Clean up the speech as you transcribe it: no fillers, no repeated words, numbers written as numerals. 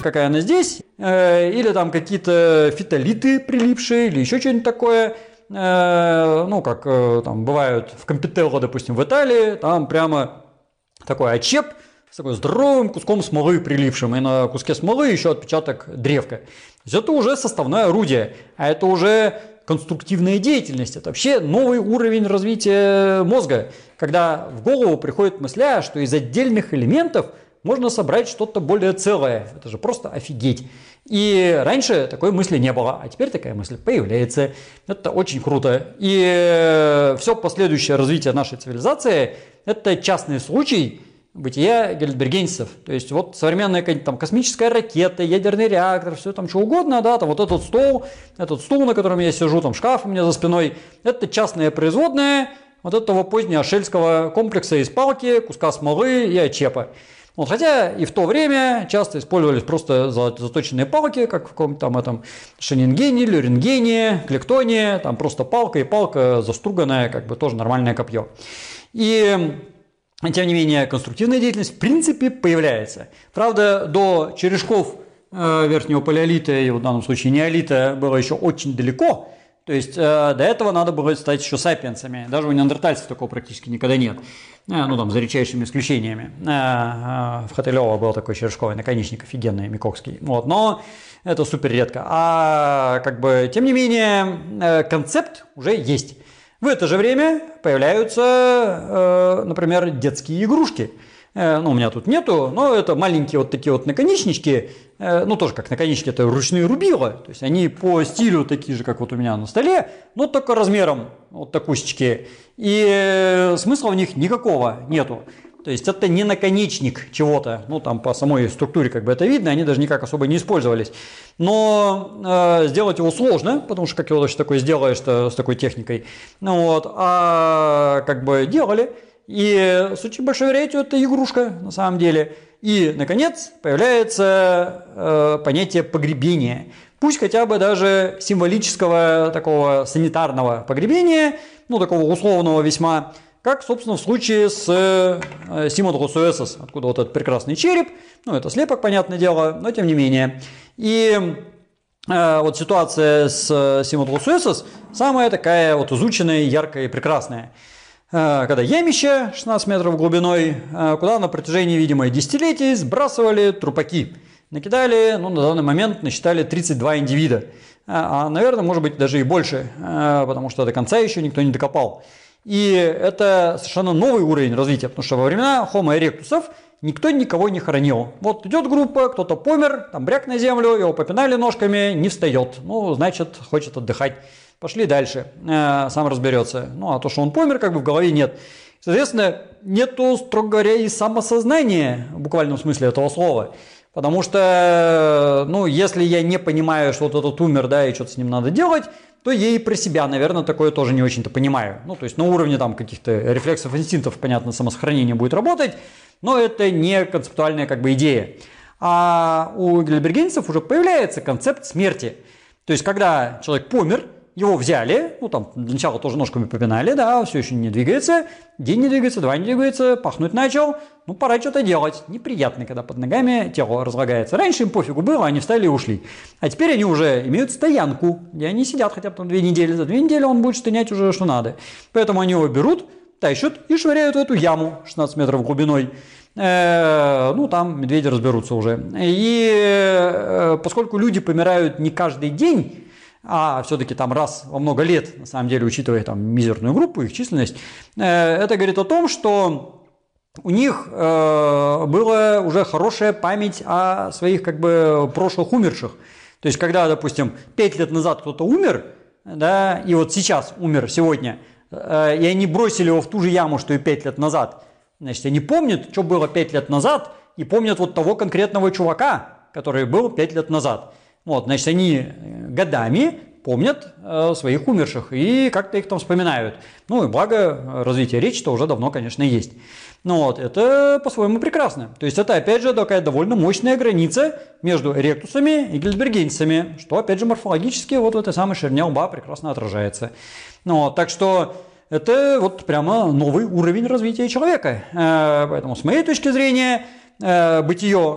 какая она здесь, или там какие-то фитолиты прилипшие, или еще что-нибудь такое. Ну, как там бывают в Компителло, допустим, в Италии, там прямо такой очеп с такой здоровым куском смолы прилипшим, и на куске смолы еще отпечаток древка. То есть это уже составное орудие, а это уже конструктивная деятельность, это вообще новый уровень развития мозга, когда в голову приходит мысля, что из отдельных элементов можно собрать что-то более целое. Это же просто офигеть. И раньше такой мысли не было, а теперь такая мысль появляется. Это очень круто. И все последующее развитие нашей цивилизации – это частный случай бытия гельдбергенцев. То есть вот современная там космическая ракета, ядерный реактор, все там что угодно, да, там вот этот стул, на котором я сижу, там шкаф у меня за спиной, это частное производное вот этого позднеошельского комплекса из палки, куска смолы и очепа. Вот, хотя и в то время часто использовались просто заточенные палки, как в каком-то там этом Шенингене, Люрингене, Клектоне, там просто палка и палка заструганная, как бы тоже нормальное копье. И тем не менее, конструктивная деятельность в принципе появляется. Правда, до черешков верхнего палеолита, и в данном случае неолита, было еще очень далеко. То есть до этого надо было стать еще сапиенсами. Даже у неандертальцев такого практически никогда нет. Ну там, за редчайшими исключениями. В Хотылево был такой черешковый наконечник офигенный, микокский. Вот, но это супер редко. А как бы, тем не менее, концепт уже есть. В это же время появляются, например, детские игрушки. Ну, у меня тут нету, но это маленькие вот такие вот наконечнички, ну, тоже как наконечники, это ручные рубила, то есть они по стилю такие же, как вот у меня на столе, но только размером вот такусечки, и смысла в них никакого нету. То есть это не наконечник чего-то, ну там по самой структуре как бы это видно, они даже никак особо не использовались. Но сделать его сложно, потому что как его вообще такое сделаешь-то с такой техникой. Ну вот, а как бы делали, и с очень большой вероятностью это игрушка на самом деле. И, наконец, появляется понятие погребения. Пусть хотя бы даже символического такого санитарного погребения, ну такого условного весьма, как, собственно, в случае с Симон Русуэсос, откуда вот этот прекрасный череп, ну, это слепок, понятное дело, но тем не менее. И вот ситуация с Симон Русуэсос самая такая вот изученная, яркая и прекрасная. Когда ямище 16 метров глубиной, куда на протяжении, видимо, десятилетий сбрасывали трупаки. Накидали, ну, на данный момент насчитали 32 индивида. А, наверное, может быть, даже и больше, потому что до конца еще никто не докопал. И это совершенно новый уровень развития, потому что во времена Homo erectus'ов никто никого не хоронил. Вот идет группа, кто-то помер, там бряк на землю, его попинали ножками, не встает. Ну, значит, хочет отдыхать. Пошли дальше, сам разберется. Ну, а то, что он помер, как бы в голове нет. Соответственно, нету, строго говоря, и самосознания в буквальном смысле этого слова. Потому что, ну, если я не понимаю, что вот этот умер, да, и что-то с ним надо делать, то я и про себя, наверное, такое тоже не очень-то понимаю. Ну, то есть на уровне там каких-то рефлексов, инстинктов, понятно, самосохранение будет работать, но это не концептуальная как бы идея. А у гельдбергенцев уже появляется концепт смерти. То есть когда человек помер, его взяли, ну там для начала тоже ножками попинали, да, все еще не двигается, день не двигается, два не двигается, пахнуть начал, ну пора что-то делать. Неприятно, когда под ногами тело разлагается. Раньше им пофигу было, они встали и ушли. А теперь они уже имеют стоянку, где они сидят хотя бы там 2 недели. За 2 недели он будет штынять уже что надо. Поэтому они его берут, тащат и швыряют в эту яму 16 метров глубиной. Ну, там медведи разберутся уже. И поскольку люди помирают не каждый день, а все-таки там раз во много лет, на самом деле, учитывая там мизерную группу, их численность, это говорит о том, что у них была уже хорошая память о своих как бы прошлых умерших. То есть, когда, допустим, 5 лет назад кто-то умер, да, и вот сейчас умер сегодня, и они бросили его в ту же яму, что и 5 лет назад, значит, они помнят, что было 5 лет назад, и помнят вот того конкретного чувака, который был 5 лет назад. Вот, значит, они годами помнят своих умерших и как-то их там вспоминают. Ну и благо развитие речи-то уже давно, конечно, есть. Ну вот, это по-своему прекрасно. То есть это, опять же, такая довольно мощная граница между эректусами и гельдбергенцами, что, опять же, морфологически вот в этой самой ширине лба прекрасно отражается. Ну вот, так что это вот прямо новый уровень развития человека. Поэтому, с моей точки зрения, бытие